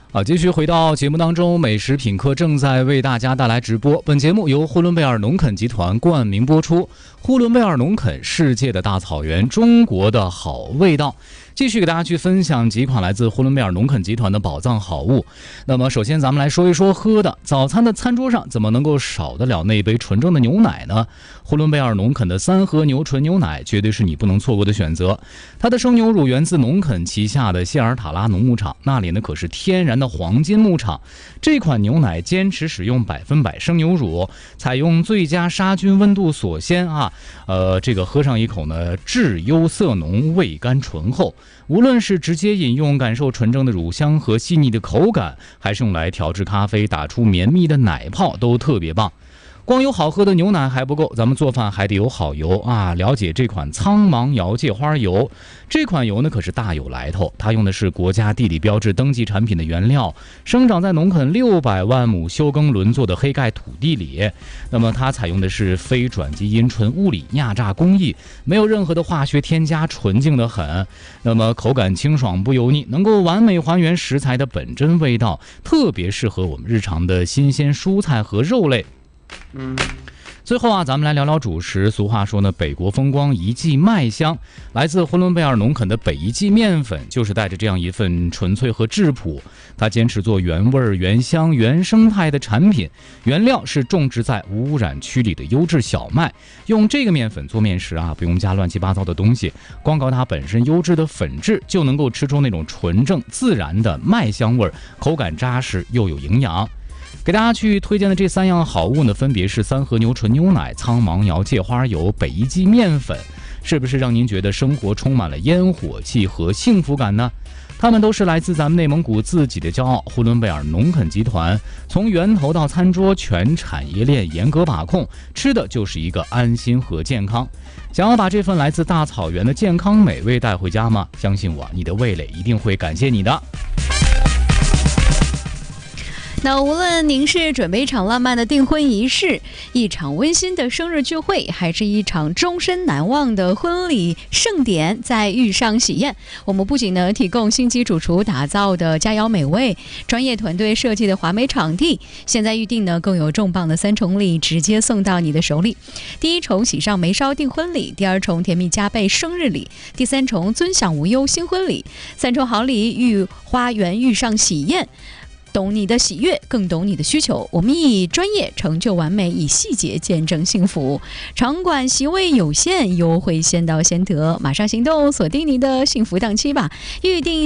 继续回到节目当中，美食品客正在为大家带来直播。本节目由呼伦贝尔农垦集团冠名播出。呼伦贝尔农垦，世界的大草原，中国的好味道。继续给大家去分享几款来自呼伦贝尔农垦集团的宝藏好物。那么首先咱们来说一说喝的。早餐的餐桌上怎么能够少得了那杯纯正的牛奶呢？呼伦贝尔农垦的三和牛纯牛奶绝对是你不能错过的选择。它的生牛乳源自农垦旗下的谢尔塔拉农牧场，那里呢可是天然的黄金牧场。这款牛奶坚持使用100%生牛乳，采用最佳杀菌温度锁鲜这个喝上一口呢，质优色浓，味甘醇厚。无论是直接饮用感受纯正的乳香和细腻的口感，还是用来调制咖啡打出绵密的奶泡，都特别棒。光有好喝的牛奶还不够，咱们做饭还得有好油啊！了解这款苍芒瑶芥花油，这款油呢可是大有来头，它用的是国家地理标志登记产品的原料，生长在农垦600万亩休耕轮作的黑盖土地里。那么它采用的是非转基因纯物理压榨工艺，没有任何的化学添加，纯净的很。那么口感清爽不油腻，能够完美还原食材的本真味道，特别适合我们日常的新鲜蔬菜和肉类。最后咱们来聊聊主食。俗话说呢，北国风光一季麦香。来自呼伦贝尔农垦的北一季面粉，就是带着这样一份纯粹和质朴。它坚持做原味、原香、原生态的产品，原料是种植在无污染区里的优质小麦。用这个面粉做面食不用加乱七八糟的东西，光靠它本身优质的粉质，就能够吃出那种纯正自然的麦香味，口感扎实又有营养。给大家去推荐的这3样好物呢，分别是三和牛纯牛奶、苍芒瑶芥花油、北一季面粉。是不是让您觉得生活充满了烟火气和幸福感呢？他们都是来自咱们内蒙古自己的骄傲——呼伦贝尔农垦集团。从源头到餐桌，全产业链严格把控，吃的就是一个安心和健康。想要把这份来自大草原的健康美味带回家吗？相信我，你的味蕾一定会感谢你的。 那无论您是准备一场浪漫的订婚仪式，一场温馨的生日聚会，还是一场终身难忘的婚礼盛典，在遇上喜宴，我们不仅呢提供星级主厨打造的佳肴美味，专业团队设计的华美场地，现在预定呢更有重磅的3重礼直接送到你的手里。第1重喜上眉梢订婚礼，第2重甜蜜加倍生日礼，第3重尊享无忧新婚礼，3重好礼御花园遇上喜宴。懂你的喜悦，更懂你的需求。我们以专业成就完美，以细节见证幸福。场馆席位有限，优惠先到先得，马上行动，锁定你的幸福档期吧！预定